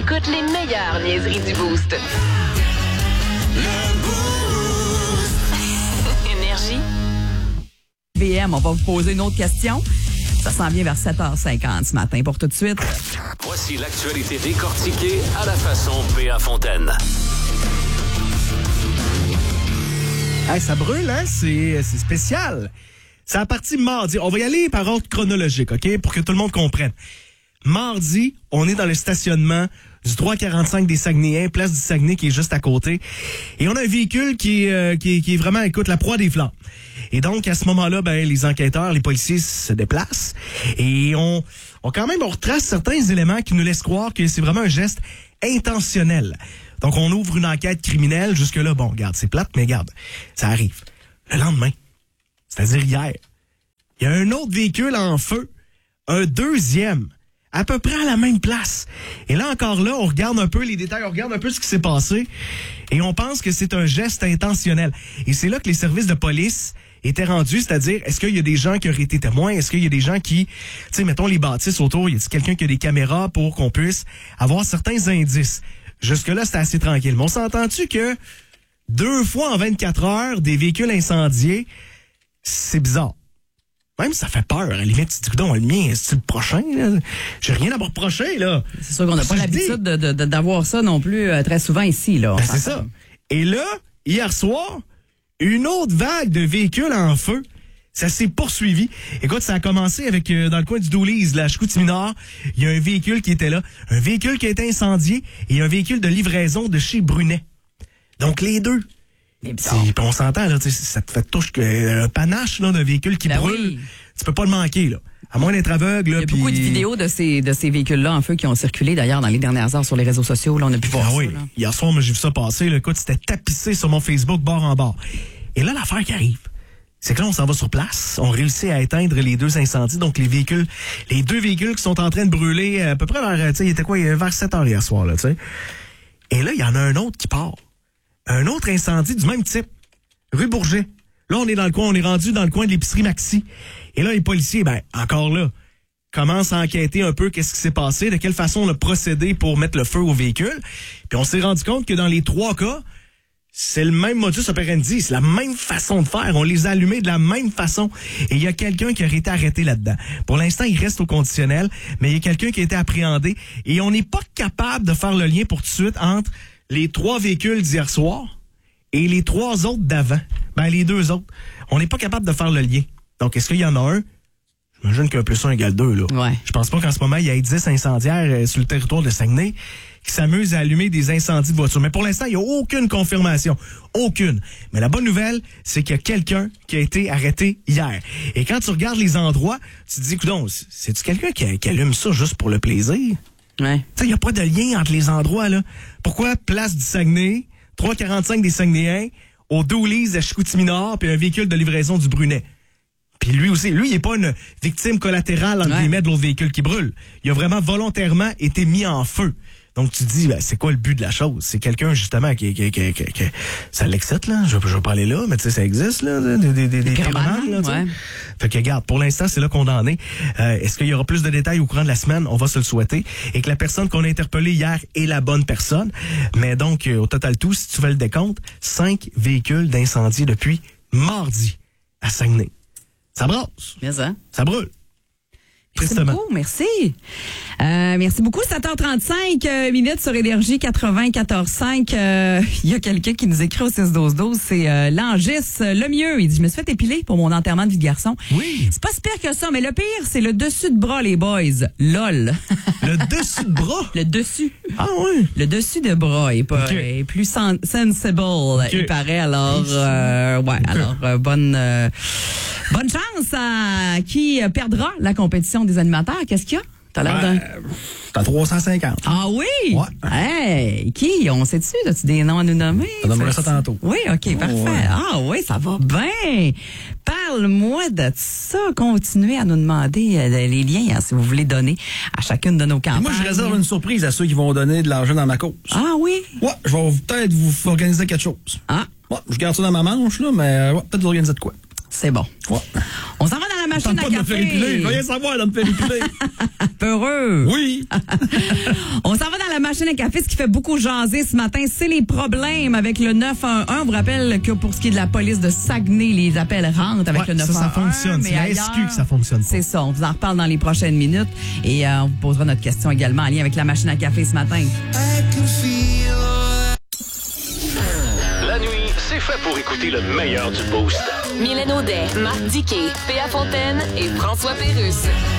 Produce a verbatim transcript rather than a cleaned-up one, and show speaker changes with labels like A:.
A: écoutes les meilleures niaiseries du Boost. Énergie.
B: V M, on va vous poser une autre question. Ça s'en vient vers sept heures cinquante ce matin. Pour tout de suite.
C: Voici l'actualité décortiquée à la façon P A Fontaine.
D: Hey, ça brûle, hein? C'est, c'est spécial. C'est à partir de mardi. On va y aller par ordre chronologique, OK? Pour que tout le monde comprenne. Mardi, on est dans le stationnement du trois quarante-cinq des Saguenayens, place du Saguenay qui est juste à côté. Et on a un véhicule qui est, euh, qui est, qui est vraiment, écoute, la proie des flammes. Et donc, à ce moment-là, ben, les enquêteurs, les policiers se déplacent. Et on, on quand même, on retrace certains éléments qui nous laissent croire que c'est vraiment un geste intentionnel. Donc, on ouvre une enquête criminelle. Jusque-là, bon, regarde, c'est plate, mais regarde, ça arrive. Le lendemain, c'est-à-dire hier, il y a un autre véhicule en feu, un deuxième, à peu près à la même place. Et là, encore là, on regarde un peu les détails, on regarde un peu ce qui s'est passé, et on pense que c'est un geste intentionnel. Et c'est là que les services de police étaient rendus, c'est-à-dire, est-ce qu'il y a des gens qui auraient été témoins? Est-ce qu'il y a des gens qui, tu sais, mettons les bâtisses autour, y a-t-il quelqu'un qui a des caméras pour qu'on puisse avoir certains indices? Jusque-là, c'était assez tranquille. Mais on s'entend-tu que deux fois en vingt-quatre heures, des véhicules incendiés, c'est bizarre. Même ça fait peur. À la limite, tu te dis, donc, le mien, c'est le prochain, là? J'ai rien à me reprocher, là.
B: C'est sûr qu'on n'a pas l'habitude de, de, de, d'avoir ça non plus euh, très souvent ici, là.
D: Ben, c'est ça. Et là, hier soir, une autre vague de véhicules en feu. Ça s'est poursuivi. Écoute, ça a commencé avec, euh, dans le coin du Doulise, la Chicoutimi-Nord, il y a un véhicule qui était là. Un véhicule qui a été incendié et un véhicule de livraison de chez Brunet. Donc, les deux. On s'entend, là, ça te fait touche que un panache là, d'un véhicule qui
B: ben
D: brûle.
B: Oui.
D: Tu peux pas le manquer, là. À moins d'être aveugle. Là,
B: il y a
D: pis...
B: beaucoup de vidéos de ces, de ces véhicules-là en feu qui ont circulé, d'ailleurs, dans les dernières heures sur les réseaux sociaux. Là, on a pu voir
D: ah
B: ça.
D: Oui.
B: Là.
D: Hier soir, moi, j'ai vu ça passer. Là, écoute, c'était tapissé sur mon Facebook, bord en bord. Et là, l'affaire qui arrive, c'est que là, on s'en va sur place. On réussit à éteindre les deux incendies. Donc, les véhicules, les deux véhicules qui sont en train de brûler à peu près vers, tu sais, il était quoi, vers sept heures hier soir, là, tu sais. Et là, il y en a un autre qui part. Un autre incendie du même type. Rue Bourget. Là, on est dans le coin, on est rendu dans le coin de l'épicerie Maxi. Et là, les policiers, ben, encore là, commencent à enquêter un peu qu'est-ce qui s'est passé, de quelle façon on a procédé pour mettre le feu au véhicule. Puis on s'est rendu compte que dans les trois cas, c'est le même modus operandi, c'est la même façon de faire. On les a allumés de la même façon. Et il y a quelqu'un qui aurait été arrêté là-dedans. Pour l'instant, il reste au conditionnel, mais il y a quelqu'un qui a été appréhendé. Et on n'est pas capable de faire le lien pour tout de suite entre les trois véhicules d'hier soir et les trois autres d'avant. Ben, les deux autres. On n'est pas capable de faire le lien. Donc, est-ce qu'il y en a un? J'imagine qu'un plus un égale deux, là.
B: Ouais.
D: Je pense pas qu'en ce moment, il y ait dix incendiaires euh, sur le territoire de Saguenay qui s'amusent à allumer des incendies de voitures. Mais pour l'instant, il n'y a aucune confirmation. Aucune. Mais la bonne nouvelle, c'est qu'il y a quelqu'un qui a été arrêté hier. Et quand tu regardes les endroits, tu te dis, coudonc, c'est-tu quelqu'un qui, qui allume ça juste pour le plaisir?
B: Ouais.
D: Tu sais, il n'y a pas de lien entre les endroits, là. Pourquoi place du Saguenay, trois quarante-cinq des Saguenayens, au Doulise à Chicoutimi-Nord, puis un véhicule de livraison du Brunet? Puis lui aussi, lui, il n'est pas une victime collatérale, entre
B: ouais.
D: guillemets, de l'autre véhicule qui brûle. Il a vraiment volontairement été mis en feu. Donc, tu te dis, ben, c'est quoi le but de la chose? C'est quelqu'un, justement, qui... qui, qui, qui, qui ça l'excite, là. Je ne vais pas aller là, mais tu sais, ça existe, là, des, des, des, des pyromanes, là,
B: ouais.
D: Fait que, regarde, pour l'instant, c'est là qu'on en est. Euh, est-ce qu'il y aura plus de détails au courant de la semaine? On va se le souhaiter. Et que la personne qu'on a interpellée hier est la bonne personne. Mais donc, euh, au total tout, si tu fais le décompte, cinq véhicules d'incendie depuis mardi à Saguenay. Ça brasse.
B: Mais ça.
D: Ça brûle.
B: Merci beaucoup, merci. Euh, merci beaucoup. sept heures trente-cinq euh, minutes sur Énergie quatre-vingt-quatorze cinq. Il euh, y a quelqu'un qui nous écrit au six douze douze. C'est euh, Langis euh, le mieux. Il dit, je me suis fait épiler pour mon enterrement de vie de garçon.
D: Oui.
B: C'est pas si pire que ça, mais le pire, c'est le dessus de bras, les boys. Lol.
D: Le dessus de bras?
B: Le dessus.
D: Ah oui?
B: Le dessus de bras est, pas,
D: okay.
B: est plus sen- sensible, okay. il paraît. Alors, euh, ouais, okay. alors euh, bonne... Euh, Bonne chance à qui perdra la compétition des animateurs. Qu'est-ce qu'il y a? T'as l'air d'un...
D: T'as trois cent cinquante.
B: Ah oui?
D: Ouais.
B: Hey, qui? On sait-tu? As-tu des noms à nous nommer?
D: On donnerait ça tantôt.
B: Oui, OK, parfait. Oh, ouais. Ah oui, ça va bien. Parle-moi de ça. Continuez à nous demander euh, les liens, hein, si vous voulez donner à chacune de nos campagnes.
E: Moi, je réserve une surprise à ceux qui vont donner de l'argent dans ma cause.
B: Ah oui?
E: Ouais, je vais peut-être vous organiser quelque chose.
B: Ah.
E: Ouais, je garde ça dans ma manche, là, mais ouais, peut-être vous organiser de quoi.
B: C'est bon.
E: Ouais.
B: On s'en va dans la machine à
E: pas
B: café.
E: De me faire épiler. Je veux rien savoir de me faire épiler.
B: Peureux.
E: Oui.
B: On s'en va dans la la machine à café, ce qui fait beaucoup jaser ce matin, c'est les problèmes avec le neuf un un. On vous rappelle que pour ce qui est de la police de Saguenay, les appels rentrent avec
D: ouais,
B: le neuf un un.
D: Ça, ça fonctionne. C'est la S Q que ça fonctionne pas.
B: C'est ça. On vous en reparle dans les prochaines minutes. Et euh, on vous posera notre question également en lien avec la machine à café ce matin.
C: La nuit, c'est fait pour écouter le meilleur du Boost.
A: Mylène Audet, Marc Diquet, Péa Fontaine et François Pérusse.